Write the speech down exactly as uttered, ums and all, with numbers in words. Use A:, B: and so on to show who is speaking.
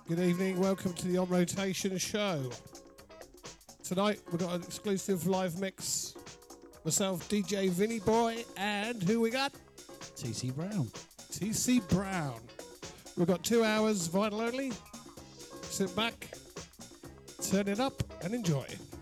A: Good evening, welcome to the On Rotation show. Tonight we've got an exclusive live mix. Myself, D J Vinny Boy, and who we got?
B: T C Brown.
A: T C Brown. We've got two hours vinyl only. Sit back, turn it up, and enjoy.